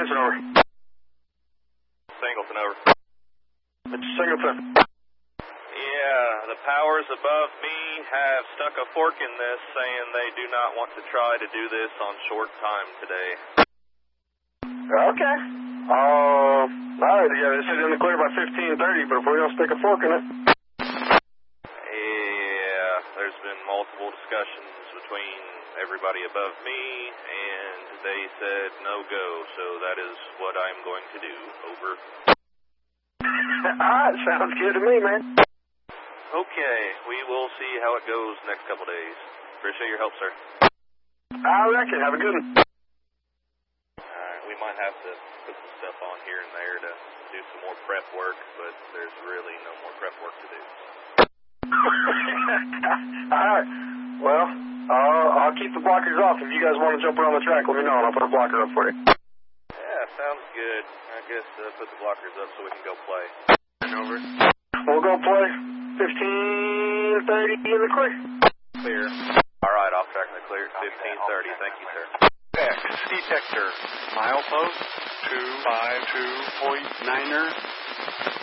Singleton, over. Singleton, over. It's Singleton. Yeah, the powers above me have stuck a fork in this, saying they do not want to try to do this on short time today. Okay. Alright, yeah, this is in the clear by 15:30, but if we're going to stick a fork in it. Yeah, there's been multiple discussions between everybody above me, and they said no go, so that is what I'm going to do. Over. Alright, sounds good to me, man. Okay, we will see how it goes next couple days. Appreciate your help, sir. I reckon. Have a good one. Alright, we might have to put some stuff on here and there to do some more prep work, but there's really no more prep work to do. Alright. Well, I'll keep the blockers off. If you guys want to jump around the track, let me know, and I'll put a blocker up for you. Yeah, sounds good. I guess put the blockers up so we can go play. Over. We'll go play 15:30 in the clear. Clear. Alright, off track in the clear. 15:30. Thank you, sir. X detector. Milepost 252.9er.